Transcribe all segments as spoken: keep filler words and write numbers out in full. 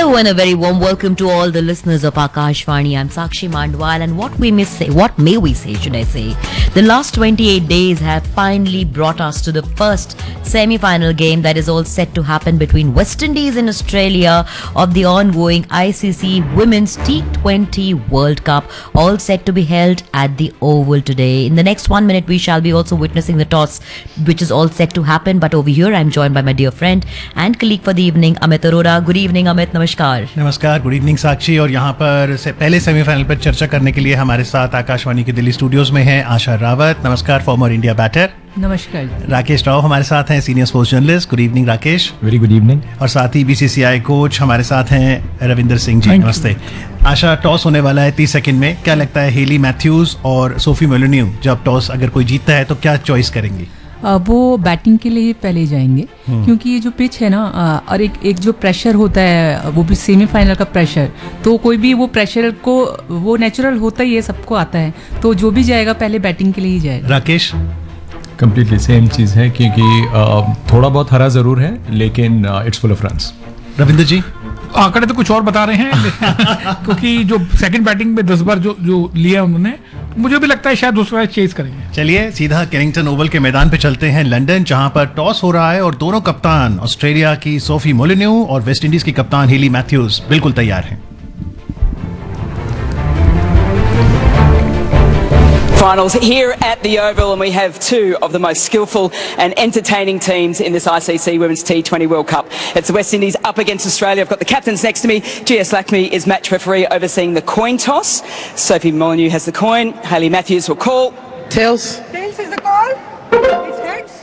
Hello and a very warm welcome to all the listeners of Akashvani. I'm Sakshi Mandwal, and what we may say, what may we say, should I say? The last twenty-eight days have finally brought us to the first semi-final game that is all set to happen between West Indies and Australia of the ongoing I C C Women's T twenty World Cup, all set to be held at the Oval today. In the next one minute, we shall be also witnessing the toss, which is all set to happen. But over here, I'm joined by my dear friend and colleague for the evening, Amit Arora. Good evening, Amit. नमस्कार. नमस्कार. Good evening साक्षी. और यहाँ पर से पहले semifinal पर चर्चा करने के लिए हमारे साथ आकाशवाणी के दिल्ली स्टूडियोज में हैं आशा रावत. नमस्कार. Farmer India batter. नमस्कार. राकेश राव हमारे साथ हैं, senior sports journalist. Good evening Rakesh. Very good evening. और साथ ही बीसीसीआई कोच हमारे साथ हैं रविंदर सिंह जी. नमस्ते. आशा, टॉस होने वाला है तीस सेकंड में. क्या लगता है हेली मैथ्यूज और सोफी मोलिन्यू जब टॉस अगर कोई जीतता है तो क्या चॉइस करेंगी? वो बैटिंग के लिए पहले जाएंगे, क्योंकि ये जो पिच है ना, और एक एक जो प्रेशर होता है, वो भी सेमीफाइनल का प्रेशर, तो कोई भी वो प्रेशर को, वो नेचुरल होता ही है, सबको आता है, तो जो भी जाएगा पहले बैटिंग के लिए ही जाएगा. राकेश? कंप्लीटली सेम चीज़ है, क्योंकि थोड़ा बहुत हरा ज़रूर है, लेकिन it's full of runs. Ravindra जी? आंकड़े तो कुछ और बता रहे हैं क्योंकि जो सेकंड बैटिंग में दस बार जो जो लिया उन्होंने, मुझे भी लगता है शायद दूसरा चेज करेंगे. चलिए सीधा कैनिंगटन ओवल के मैदान पे चलते हैं, लंदन, जहां पर टॉस हो रहा है और दोनों कप्तान, ऑस्ट्रेलिया की सोफी मोलिन्यू और वेस्ट इंडीज की कप्तान हेली मैथ्यूज, बिल्कुल तैयार हैं. Finals here at the Oval, and we have two of the most skillful and entertaining teams in this I C C Women's T twenty World Cup. It's the West Indies up against Australia. I've got the captains next to me. G S Lakme is match referee overseeing the coin toss. Sophie Molineux has the coin. Hayley Matthews will call. Tails. Tails is the call. It's heads.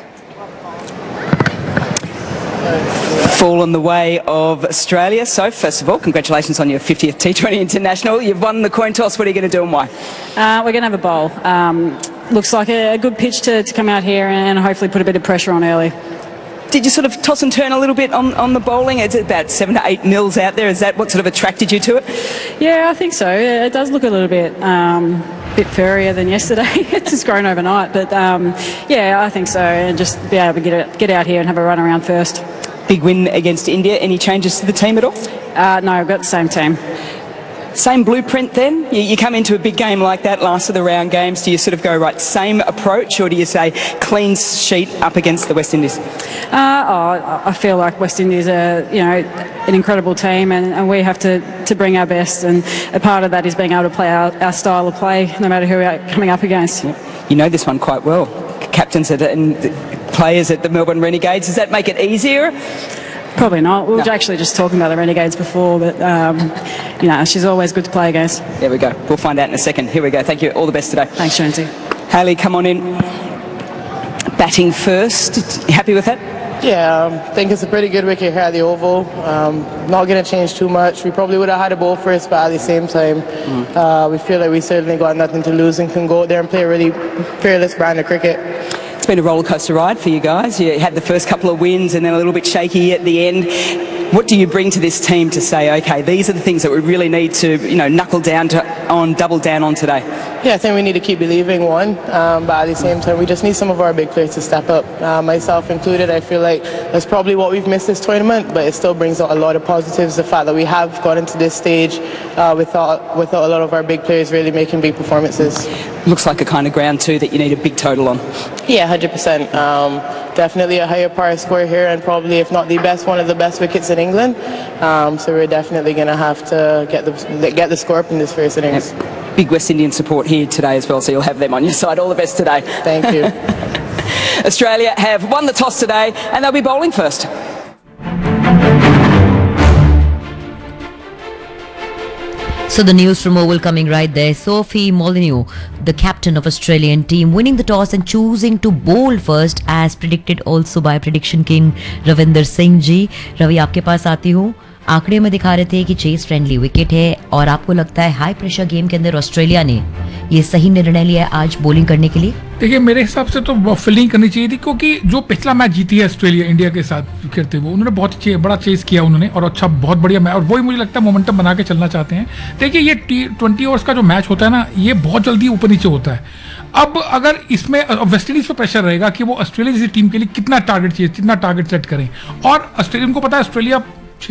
Fall in the way of Australia. So, first of all, congratulations on your fiftieth T twenty International. You've won the coin toss. What are you going to do and why? Uh, we're going to have a bowl. Um, looks like a, a good pitch to, to come out here and hopefully put a bit of pressure on early. Did you sort of toss and turn a little bit on, on the bowling? It's about seven to eight mils out there. Is that what sort of attracted you to it? Yeah, I think so. It does look a little bit um, bit furrier than yesterday. It's just grown overnight. But um, yeah, I think so. And just be able to get, it, get out here and have a run around first. Big win against India. Any changes to the team at all? Uh, no, I've got the same team. Same blueprint then? You, you come into a big game like that, last of the round games, do you sort of go, right, same approach, or do you say clean sheet up against the West Indies? Uh, oh, I feel like West Indies are, you know, an incredible team, and, and we have to, to bring our best, and a part of that is being able to play our, our style of play, no matter who we're coming up against. You know this one quite well. Captains at, and players at the Melbourne Renegades, does that make it easier? Probably not. We were No. actually just talking about the Renegades before, but, um, you know, she's always good to play against. There we go. We'll find out in a second. Here we go. Thank you. All the best today. Thanks, Jonesy. Hayley, come on in. Batting first. You happy with that? Yeah, I um, think it's a pretty good wicket here at the Oval. Um, not going to change too much. We probably would have had a ball first, but at the same time, mm. uh, we feel like we certainly got nothing to lose and can go out there and play a really fearless brand of cricket. It's been a roller coaster ride for you guys. You had the first couple of wins and then a little bit shaky at the end. What do you bring to this team to say, okay, these are the things that we really need to, you know, knuckle down to, on, double down on today? Yeah, I think we need to keep believing, one, um, but at the same time, we just need some of our big players to step up. Uh, myself included, I feel like that's probably what we've missed this tournament, but it still brings out a lot of positives. The fact that we have gotten to this stage uh, without, without a lot of our big players really making big performances. Looks like a kind of ground too that you need a big total on. Yeah, one hundred percent. Um, definitely a higher par score here, and probably, if not the best, one of the best wickets in England. Um, so we're definitely going to have to get the get the score up in this first innings. Yep. Big West Indian support here today as well, so you'll have them on your side. All the best today. Thank you. Australia have won the toss today, and they'll be bowling first. So the news from Oval coming right there. Sophie Molineux, the captain of Australian team, winning the toss and choosing to bowl first, as predicted also by prediction king Ravinder Singh ji. Ravi, आपके पास आती हूँ. आंकड़े में दिखा रहे थे कि chess friendly wicket है, और आपको लगता है हाई प्रेशर गेम के अंदर ऑस्ट्रेलिया ने ये सही निर्णय लिया है आज बॉलिंग करने के लिए? देखिए, मेरे हिसाब से तो फील्डिंग करनी चाहिए थी, क्योंकि जो पिछला मैच जीती है ऑस्ट्रेलिया इंडिया के साथ खेलते हुए, उन्होंने बहुत बड़ा चेस किया उन्होंने, और अच्छा बहुत बढ़िया मैच, और वही मुझे लगता है मोमेंटम बना के चलना चाहते हैं. देखिए, ये टी ट्वेंटी ओवर्स का जो मैच होता है ना, ये बहुत जल्दी ऊपर नीचे होता है. अब अगर इसमें वेस्ट इंडीज पे प्रेशर रहेगा कि वो ऑस्ट्रेलिया जैसी टीम के लिए कितना टारगेट चाहिए, कितना टारगेट सेट करें, और ऑस्ट्रेलिया को पता है ऑस्ट्रेलिया